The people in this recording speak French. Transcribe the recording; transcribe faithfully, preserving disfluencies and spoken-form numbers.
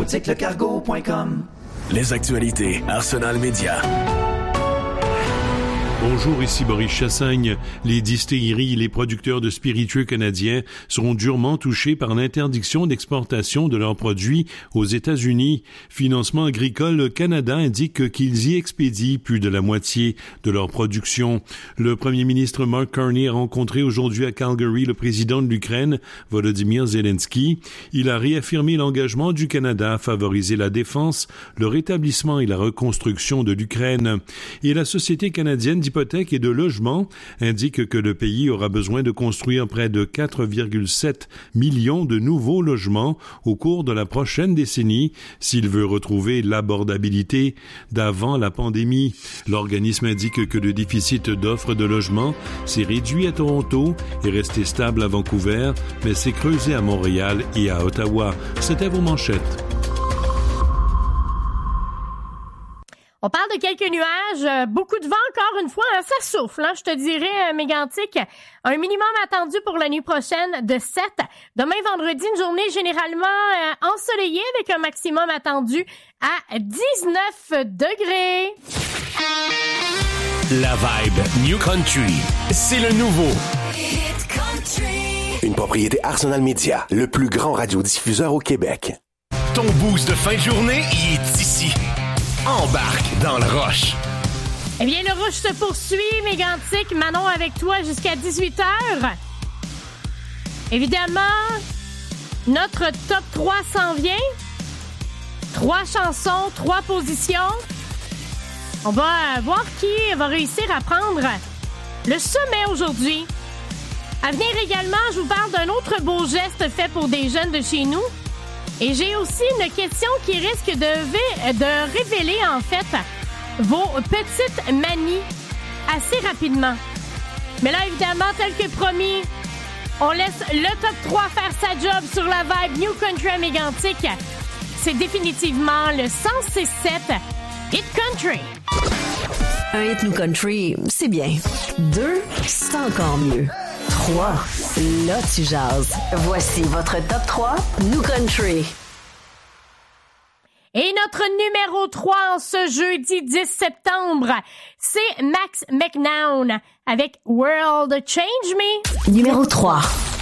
boutique le cargo point com. Les actualités Arsenal Média. Bonjour, ici Boris Chassagne. Les distilleries et les producteurs de spiritueux canadiens seront durement touchés par l'interdiction d'exportation de leurs produits aux États-Unis. Financement agricole Canada indique qu'ils y expédient plus de la moitié de leur production. Le premier ministre Mark Carney a rencontré aujourd'hui à Calgary le président de l'Ukraine, Volodymyr Zelensky. Il a réaffirmé l'engagement du Canada à favoriser la défense, le rétablissement et la reconstruction de l'Ukraine. Et la Société canadienne d'hypothèques et de logements indique que le pays aura besoin de construire près de quatre virgule sept millions de nouveaux logements au cours de la prochaine décennie s'il veut retrouver l'abordabilité d'avant la pandémie. L'organisme indique que le déficit d'offres de logements s'est réduit à Toronto, est resté stable à Vancouver, mais s'est creusé à Montréal et à Ottawa. C'était vos manchettes. On parle de quelques nuages, beaucoup de vent encore une fois, hein, ça souffle, hein, je te dirais, euh, Mégantic. Un minimum attendu pour la nuit prochaine de sept. Demain, vendredi, une journée généralement euh, ensoleillée avec un maximum attendu à dix-neuf degrés. La vibe New Country, c'est le nouveau Hit Country. Une propriété Arsenal Media, le plus grand radiodiffuseur au Québec. Ton boost de fin de journée, il est ici. Embarque dans le rush. Eh bien, le rush se poursuit, Mégantic. Manon avec toi jusqu'à dix-huit heures. Évidemment, notre top trois s'en vient. Trois chansons, trois positions. On va voir qui va réussir à prendre le sommet aujourd'hui. À venir également, je vous parle d'un autre beau geste fait pour des jeunes de chez nous. Et j'ai aussi une question qui risque de, de révéler, en fait, vos petites manies assez rapidement. Mais là, évidemment, tel que promis, on laisse le top trois faire sa job sur la vibe New Country à Mégantic. C'est définitivement le cent six sept Hit Country. Un Hit New Country, c'est bien. Deux, c'est encore mieux. Trois, là tu jases. Voici votre top trois New Country. Et notre numéro trois en ce jeudi dix septembre, c'est Max McNown avec World Change Me. Numéro trois.